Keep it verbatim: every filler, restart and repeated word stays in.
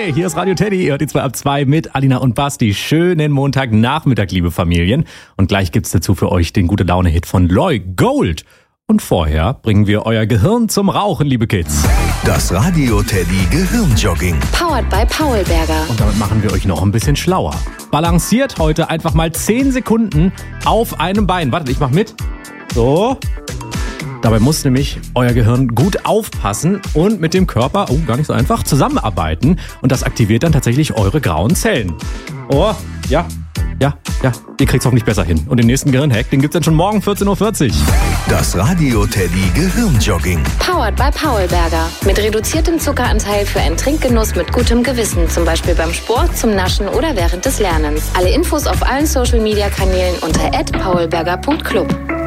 Hey, hier ist Radio Teddy. Ihr hört die zwei ab zwei mit Alina und Basti. Schönen Montagnachmittag, liebe Familien. Und gleich gibt's dazu für euch den Gute-Laune-Hit von Loy, Gold. Und vorher bringen wir euer Gehirn zum Rauchen, liebe Kids. Das Radio Teddy Gehirnjogging. Powered by Paulberger. Und damit machen wir euch noch ein bisschen schlauer. Balanciert heute einfach mal zehn Sekunden auf einem Bein. Wartet, ich mach mit. So. Dabei muss nämlich euer Gehirn gut aufpassen und mit dem Körper, oh, gar nicht so einfach, zusammenarbeiten. Und das aktiviert dann tatsächlich eure grauen Zellen. Oh, ja, ja, ja, ihr kriegt's hoffentlich besser hin. Und den nächsten Gehirnhack, den gibt's dann schon morgen vierzehn Uhr vierzig. Das Radio Teddy Gehirnjogging. Powered by Paulberger. Mit reduziertem Zuckeranteil für einen Trinkgenuss mit gutem Gewissen. Zum Beispiel beim Sport, zum Naschen oder während des Lernens. Alle Infos auf allen Social-Media-Kanälen unter at paulberger punkt club.